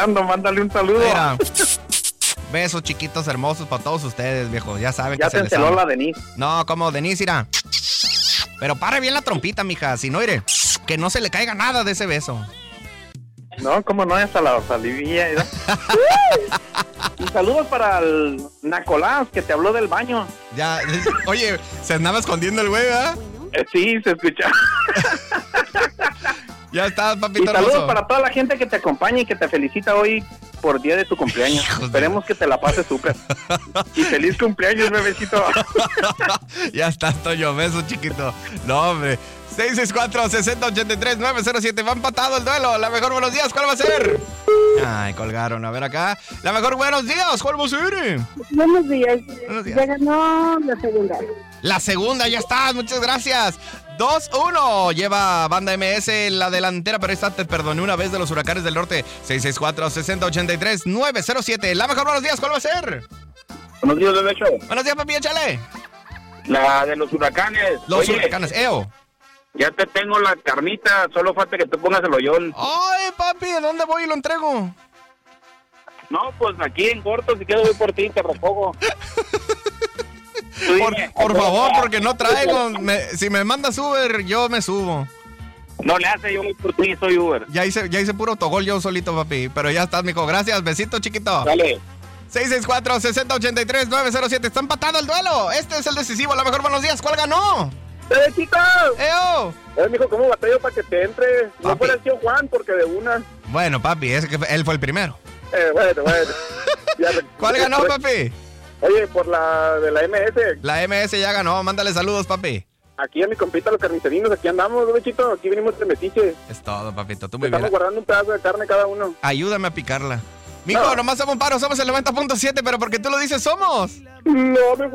escuchando, mándale un saludo. Mira, besos chiquitos hermosos para todos ustedes, viejo. Ya saben ya que se te les enceló ama. la Denise. No, como Denise, irá. Pero pare bien la trompita, mija. Si no, iré, que no se le caiga nada de ese beso. No, como no, hasta la salivilla. Y saludos para el Nacolás, que te habló del baño. Ya, oye, se andaba escondiendo el güey, ¿verdad? Sí, se escucha. Ya está, Y papito saludos hermoso. para toda la gente que te acompaña y que te felicita hoy por día de tu cumpleaños. Hijos de- Esperemos que te la pases súper. Y feliz cumpleaños, bebecito. Ya está, Toño, beso chiquito. No, hombre. 664-6083-907. Va empatado el duelo. La mejor buenos días, ¿cuál va a ser? Ay, colgaron. A ver acá. La mejor buenos días, ¿cuál va a ser? Buenos días. Buenos días. Ya ganó la segunda. La segunda, ya está. Muchas gracias. 2-1. Lleva Banda MS en la delantera, pero esta te perdoné una vez de los Huracanes del Norte. 664-6083-907. La mejor buenos días, ¿cuál va a ser? Buenos días, bebé. Buenos días, papi, échale. La de los huracanes. Los Huracanes, EO. Ya te tengo la carnita, solo falta que te pongas el hoyón. Ay, papi, ¿de dónde voy y lo entrego? No, pues aquí en corto, si quieres voy por ti, te repongo. Por favor, porque no traigo. Si me mandas Uber, yo me subo. No le hace, yo voy por ti, soy Uber. Ya hice puro autogol yo solito, papi. Pero ya estás, mijo. Gracias, besito, chiquito. Dale. 664-6083-907. Está empatado el duelo. Este es el decisivo. A lo mejor buenos días. ¿Cuál ganó? ¡Bebecito! ¡Eo! Mijo, ¿cómo batallo para que te entre? No Papi. fuera el tío Juan, porque de una... Bueno, papi, él fue el primero. Bueno. Ya ¿Cuál ganó, papi? Oye, por la de la MS, La MS ya ganó. Mándale saludos, papi. aquí a mi compita los carnicerinos, aquí andamos, bebecito, aquí venimos de metiche. Es todo, papito. Tú muy bien. Estamos guardando un pedazo de carne cada uno. Ayúdame a picarla. Mijo, No. nomás somos un paro. Somos el 90.7, pero porque tú lo dices, somos. No, me